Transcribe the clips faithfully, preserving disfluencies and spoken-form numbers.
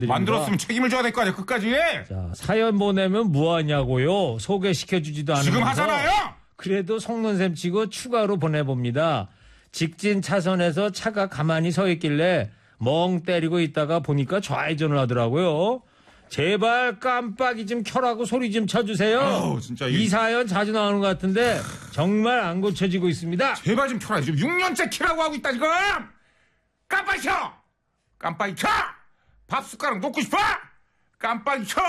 만들었으면 책임을 져야 될 거 아니야, 끝까지. 자, 사연 보내면 뭐하냐고요? 소개시켜주지도 않으면서. 지금 하잖아요! 그래도 속는 셈 치고 추가로 보내봅니다. 직진 차선에서 차가 가만히 서 있길래 멍 때리고 있다가 보니까 좌회전을 하더라고요. 제발 깜빡이 좀 켜라고 소리 좀 쳐주세요. 아우, 진짜 이 사연 자주 나오는 것 같은데 정말 안 고쳐지고 있습니다. 제발 좀 켜라. 지금 육 년째 키라고 하고 있다, 지금! 깜빡이 켜! 깜빡이 켜! 밥 숟가락 놓고 싶어? 깜빡이 켜!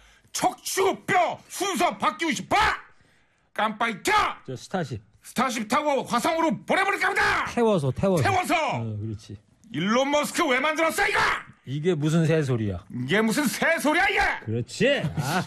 척추뼈 순서 바뀌고 싶어? 깜빡이 켜! 저 스타쉽. 스타쉽 타고 화성으로 보내버릴까 보다! 태워서 태워서. 태워서! 어, 그렇지. 일론 머스크 왜 만들었어, 이거? 이게 무슨 새소리야? 이게 무슨 새소리야, 이게? 그렇지. 아.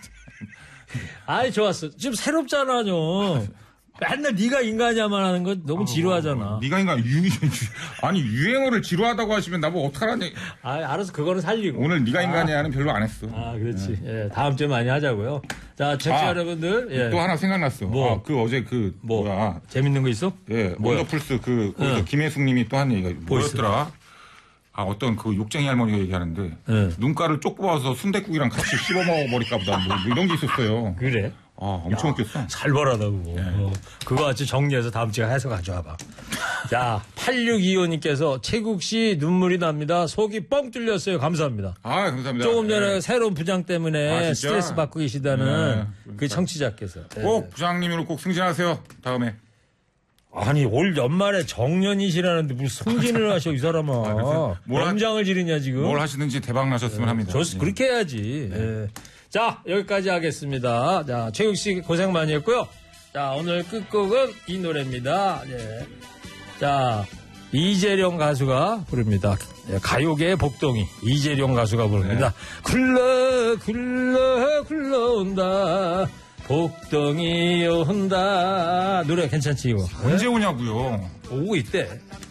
아이, 좋았어. 지금 새롭잖아, 좀. 맨날 네가 인간이야만 하는 거 너무 지루하잖아. 네가 인간, 유, 아니, 유행어를 지루하다고 하시면 나보고 어떡하라니. 아, 알아서 그거는 살리고. 오늘 네가 인간이야는 별로 안 했어. 아, 그렇지. 예, 다음 주에 많이 하자고요. 자, 청취자 아, 여러분들. 예. 또 하나 생각났어. 뭐? 아, 그 어제 그, 뭐? 뭐야. 재밌는 거 있어? 예, 뭐야? 원더풀스 그, 거기서 응. 김혜숙 님이 또 한 얘기가 뭐 뭐였더라? 아, 어떤 그 욕쟁이 할머니가 얘기하는데, 응. 눈가를 쪽 뽑아서 순댓국이랑 같이 씹어 먹어버릴까 보다. 뭐, 뭐 이런 게 있었어요. 그래? 아, 엄청 웃겼어. 살벌하다, 그거. 어, 그거 아주 정리해서 다음 주에 해서 가져와봐. 자, 팔육이오 님께서 채국 씨 눈물이 납니다. 속이 뻥 뚫렸어요. 감사합니다. 아, 감사합니다. 조금 전에 예. 새로운 부장 때문에 아, 진짜? 스트레스 받고 계시다는 네, 그 그러니까. 청취자께서. 꼭 부장님으로 꼭 승진하세요. 다음에. 아니, 올 연말에 정년이시라는데 무슨 승진을 하셔, 이 사람아. 그래서 뭘 하- 명장을 지르냐, 지금. 뭘 하시든지 대박 나셨으면 합니다. 좋, 예. 그렇게 해야지. 예. 자, 여기까지 하겠습니다. 자, 최국 씨 고생 많이 했고요. 자, 오늘 끝곡은 이 노래입니다. 예. 자, 이재령 가수가 부릅니다. 예, 가요계의 복동이 이재령 가수가 부릅니다. 굴러 굴러 굴러온다. 복동이 온다. 노래 괜찮지 이거? 언제 오냐고요? 오고 있대.